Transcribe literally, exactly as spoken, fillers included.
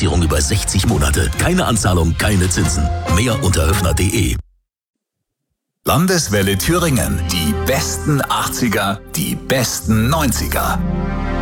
Finanzierung über sechzig Monate. Keine Anzahlung, keine Zinsen. Mehr unter höfner punkt de. Landeswelle Thüringen. Die besten achtziger, die besten neunziger.